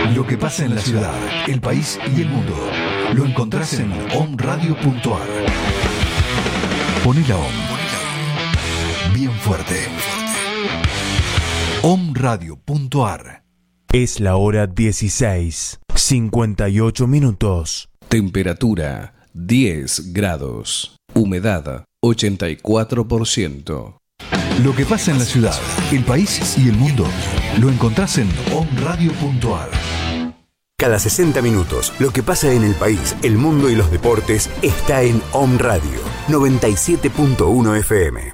Lo que pasa en la ciudad, el país y el mundo lo encontrás en omradio.ar. Poné la OM bien fuerte. omradio.ar. Es la hora 16:58. Temperatura 10 grados. Humedad 84%. Lo que pasa en la ciudad, el país y el mundo lo encontrás en omradio.ar. Cada 60 minutos, lo que pasa en el país, el mundo y los deportes está en Om Radio 97.1 FM.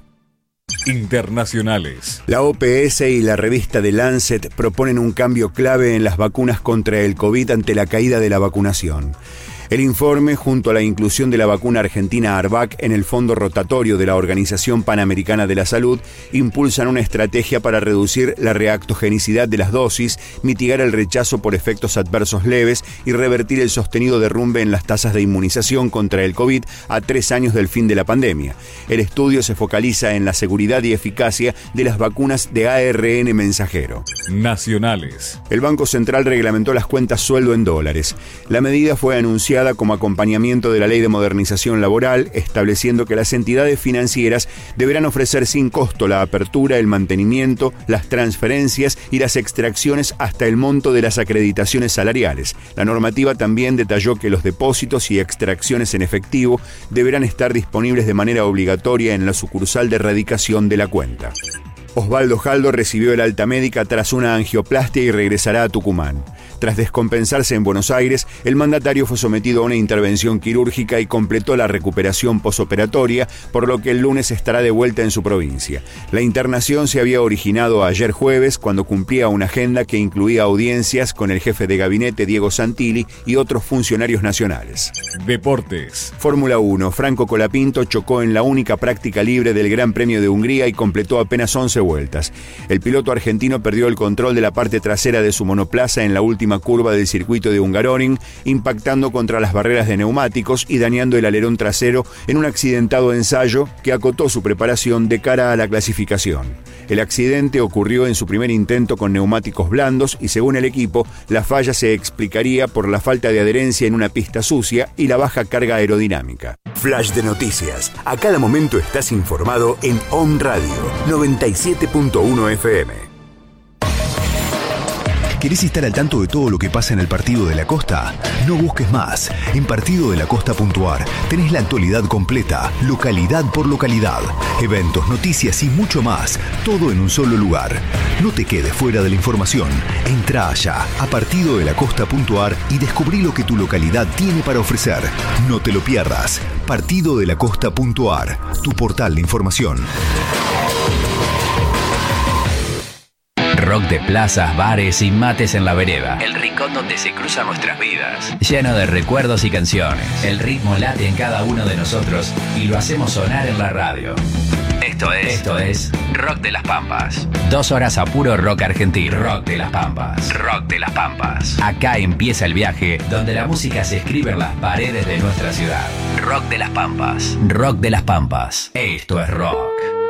Internacionales. La OPS y la revista The Lancet proponen un cambio clave en las vacunas contra el COVID ante la caída de la vacunación. El informe, junto a la inclusión de la vacuna argentina Arvac en el fondo rotatorio de la Organización Panamericana de la Salud, impulsan una estrategia para reducir la reactogenicidad de las dosis, mitigar el rechazo por efectos adversos leves y revertir el sostenido derrumbe en las tasas de inmunización contra el COVID a 3 años del fin de la pandemia. El estudio se focaliza en la seguridad y eficacia de las vacunas de ARN mensajero. Nacionales. El Banco Central reglamentó las cuentas sueldo en dólares. La medida fue anunciada como acompañamiento de la Ley de Modernización Laboral, estableciendo que las entidades financieras deberán ofrecer sin costo la apertura, el mantenimiento, las transferencias y las extracciones hasta el monto de las acreditaciones salariales. La normativa también detalló que los depósitos y extracciones en efectivo deberán estar disponibles de manera obligatoria en la sucursal de radicación de la cuenta. Osvaldo Jaldo recibió el alta médica tras una angioplastia y regresará a Tucumán. Tras descompensarse en Buenos Aires, el mandatario fue sometido a una intervención quirúrgica y completó la recuperación posoperatoria, por lo que el lunes estará de vuelta en su provincia. La internación se había originado ayer jueves, cuando cumplía una agenda que incluía audiencias con el jefe de gabinete Diego Santilli y otros funcionarios nacionales. Deportes. Fórmula 1. Franco Colapinto chocó en la única práctica libre del Gran Premio de Hungría y completó apenas 11 vueltas. El piloto argentino perdió el control de la parte trasera de su monoplaza en la última curva del circuito de Hungaroring, impactando contra las barreras de neumáticos y dañando el alerón trasero en un accidentado ensayo que acotó su preparación de cara a la clasificación. El accidente ocurrió en su primer intento con neumáticos blandos y, según el equipo, la falla se explicaría por la falta de adherencia en una pista sucia y la baja carga aerodinámica. Flash de noticias. A cada momento estás informado en Om Radio 97.1 FM. ¿Querés estar al tanto de todo lo que pasa en el Partido de la Costa? No busques más. En partidodelacosta.ar tenés la actualidad completa, localidad por localidad, eventos, noticias y mucho más, todo en un solo lugar. No te quedes fuera de la información. Entrá allá a partidodelacosta.ar y descubrí lo que tu localidad tiene para ofrecer. No te lo pierdas. partidodelacosta.ar, tu portal de información. Rock de plazas, bares y mates en la vereda. El rincón donde se cruzan nuestras vidas. Lleno de recuerdos y canciones. El ritmo late en cada uno de nosotros y lo hacemos sonar en la radio. Esto es Rock de las Pampas. 2 horas a puro rock argentino. Rock de las Pampas. Rock de las Pampas. Acá empieza el viaje donde la música se escribe en las paredes de nuestra ciudad. Rock de las Pampas. Rock de las Pampas. Esto es rock.